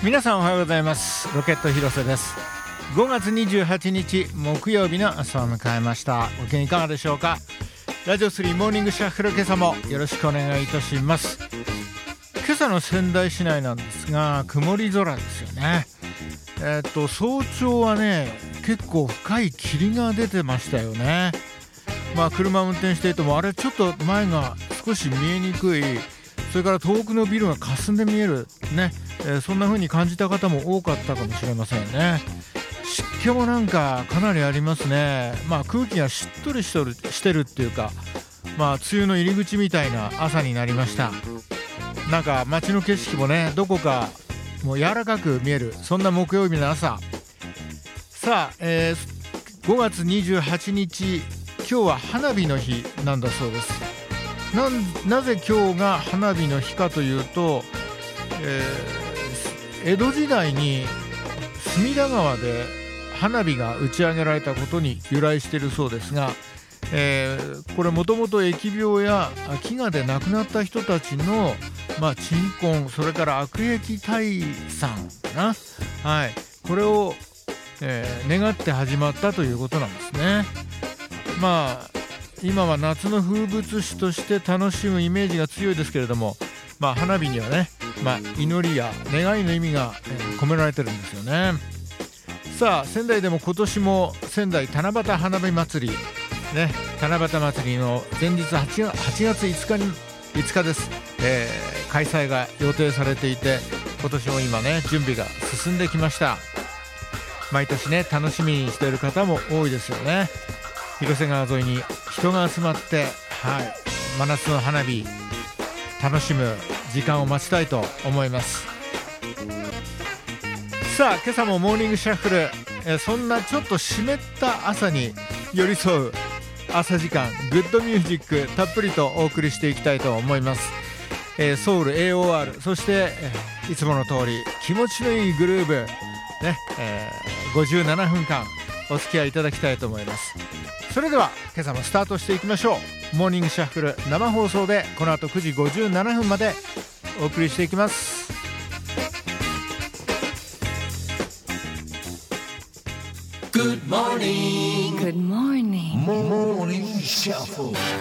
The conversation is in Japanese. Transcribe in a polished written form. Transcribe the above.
皆さんおはようございます。ロケット広瀬です。5月28日木曜日の朝を迎えました。ご機嫌いかがでしょうか。ラジオ3モーニングシャッフル、今朝もよろしくお願いいたします。今朝の仙台市内なんですが、曇り空ですよね。早朝はね、結構深い霧が出てましたよね。車を運転していても、あれちょっと前が少し見えにくい、それから遠くのビルが霞んで見えるね、そんな風に感じた方も多かったかもしれませんね。湿気もなんかかなりありますね。空気がしっとりしてるっていうか、梅雨の入り口みたいな朝になりました。なんか街の景色もね、どこかもう柔らかく見える、そんな木曜日の朝。さあ、5月28日、今日は花火の日なんだそうです。なぜ今日が花火の日かというと、江戸時代に隅田川で花火が打ち上げられたことに由来しているそうですが、これもともと疫病や飢餓で亡くなった人たちの、鎮魂、それから悪疫退散かな、これを、願って始まったということなんですね。今は夏の風物詩として楽しむイメージが強いですけれども、花火にはね、祈りや願いの意味が、込められてるんですよね。さあ、仙台でも今年も仙台七夕花火祭りね、七夕祭りの前日8月5日です、開催が予定されていて、今年も今ね準備が進んできました。毎年ね楽しみにしている方も多いですよね。広瀬川沿いに人が集まって、真夏の花火楽しむ時間を待ちたいと思います。さあ、今朝もモーニングシャッフル、そんなちょっと湿った朝に寄り添う朝時間、グッドミュージックたっぷりとお送りしていきたいと思います。ソウル AOR、 そして、いつもの通り気持ちのいいグルーブ、57分間お付き合いいただきたいと思います。それでは今朝もスタートしていきましょう。モーニングシャッフル生放送でこの後9時57分までお送りしていきます。 Good morning. Good morning. Morning Shuffle.